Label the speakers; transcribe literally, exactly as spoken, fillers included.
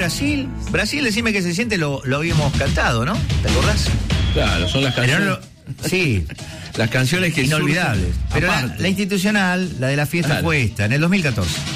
Speaker 1: Brasil. Brasil, decime que se siente, lo, lo habíamos cantado, ¿no? ¿Te acordás?
Speaker 2: Claro, son las
Speaker 1: Pero
Speaker 2: canciones.
Speaker 1: no lo- sí,
Speaker 2: Las canciones que
Speaker 1: inolvidables.
Speaker 2: surgen
Speaker 1: Pero la,
Speaker 2: aparte.
Speaker 1: la institucional, la de la fiesta
Speaker 2: Claro.
Speaker 1: fue esta, en el dos mil catorce.